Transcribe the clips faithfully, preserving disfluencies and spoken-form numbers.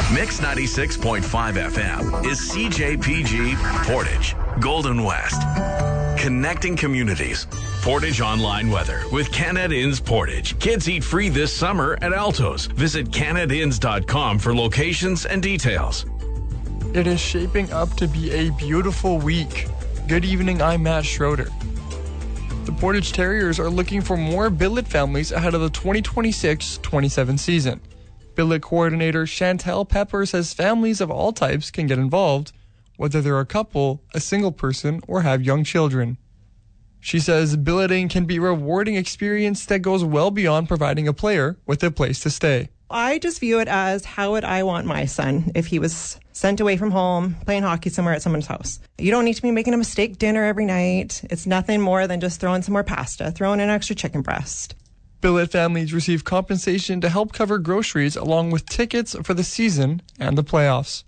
Mix ninety-six point five F M is C J P G Portage, Golden West. Connecting communities. Portage Online Weather with Canada Inns Portage. Kids eat free this summer at Altos. Visit canada inns dot com for locations and details. It is shaping up to be a beautiful week. Good evening, I'm Matt Schroeder. The Portage Terriers are looking for more billet families ahead of the twenty twenty-six twenty-seven season. Billet coordinator Chantel Pepper says families of all types can get involved, whether they're a couple, a single person, or have young children. She says billeting can be a rewarding experience that goes well beyond providing a player with a place to stay. I just view it as how would I want my son if he was sent away from home, playing hockey somewhere at someone's house. You don't need to be making him a steak dinner every night. It's nothing more than just throwing some more pasta, throwing in extra chicken breast. Billet families receive compensation to help cover groceries along with tickets for the season and the playoffs.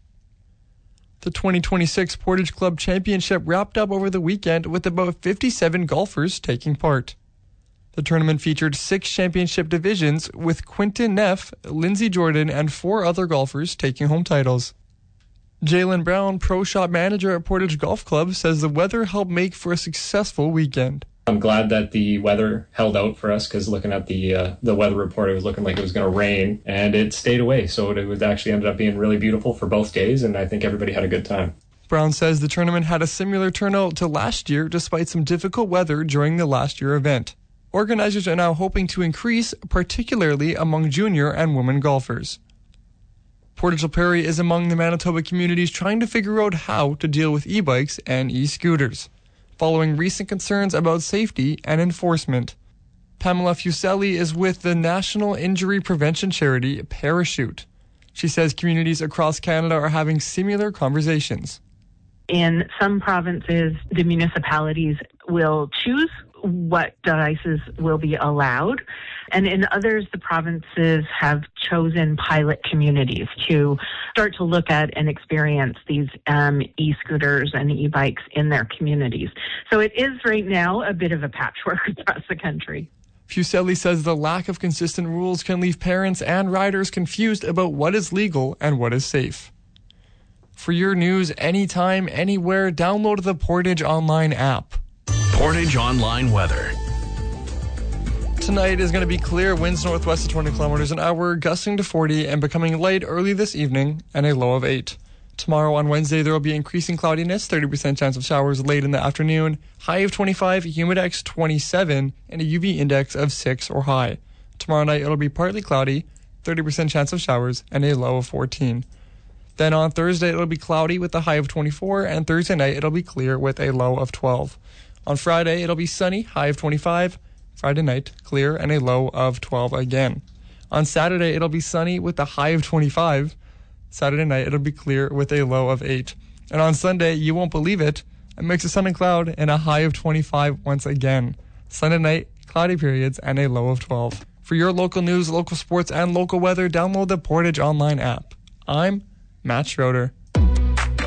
The twenty twenty-six Portage Club Championship wrapped up over the weekend with about fifty-seven golfers taking part. The tournament featured six championship divisions with Quinton Neff, Lindsey Jordan, and four other golfers taking home titles. Jalen Brown, pro shop manager at Portage Golf Club, says the weather helped make for a successful weekend. I'm glad that the weather held out for us because looking at the uh, the weather report, it was looking like it was going to rain, and it stayed away. So it was actually ended up being really beautiful for both days, and I think everybody had a good time. Brown says the tournament had a similar turnout to last year despite some difficult weather during the last year event. Organizers are now hoping to increase, particularly among junior and women golfers. Portage La Prairie is among the Manitoba communities trying to figure out how to deal with e-bikes and e-scooters, following recent concerns about safety and enforcement. Pamela Fuselli is with the National Injury Prevention charity Parachute. She says communities across Canada are having similar conversations. In some provinces, the municipalities will choose what devices will be allowed. And in others, the provinces have chosen pilot communities to start to look at and experience these um, e-scooters and e-bikes in their communities. So it is right now a bit of a patchwork across the country. Fuselli says the lack of consistent rules can leave parents and riders confused about what is legal and what is safe. For your news anytime, anywhere, download the Portage Online app. Portage Online Weather. Tonight is going to be clear, winds northwest of twenty kilometers an hour, gusting to forty and becoming light early this evening, and a low of eight. Tomorrow on Wednesday, there will be increasing cloudiness, thirty percent chance of showers late in the afternoon, high of twenty-five, humidex twenty-seven, and a U V index of six or high. Tomorrow night, it'll be partly cloudy, thirty percent chance of showers, and a low of fourteen. Then on Thursday, it'll be cloudy with a high of twenty-four, and Thursday night, it'll be clear with a low of twelve. On Friday, it'll be sunny, high of twenty-five. Friday night, clear, and a low of twelve again. On Saturday, it'll be sunny with a high of twenty-five. Saturday night, it'll be clear with a low of eight. And on Sunday, you won't believe it, a mix of sun and cloud and a high of twenty-five once again. Sunday night, cloudy periods and a low of twelve. For your local news, local sports, and local weather, download the Portage Online app. I'm Matt Schroeder.